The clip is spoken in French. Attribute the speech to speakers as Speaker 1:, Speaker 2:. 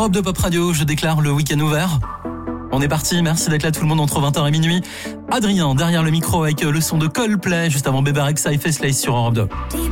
Speaker 1: Europe 2 Pop Radio, je déclare le week-end ouvert. On est parti, merci d'être là tout le monde entre 20h et minuit. Adrien derrière le micro avec le son de Coldplay juste avant Bébé Rexha et Faceless sur Europe 2.